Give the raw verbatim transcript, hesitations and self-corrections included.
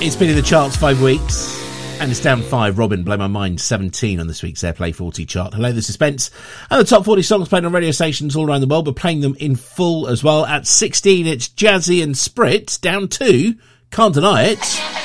It's been in the charts five weeks. And it's down five. Robin, Blow My Mind, seventeen on this week's Airplay forty chart. Hello, the Suspense. And the top forty songs played on radio stations all around the world, but playing them in full as well. At sixteen, it's Jazzy and Sprit. Down two, Can't Deny It.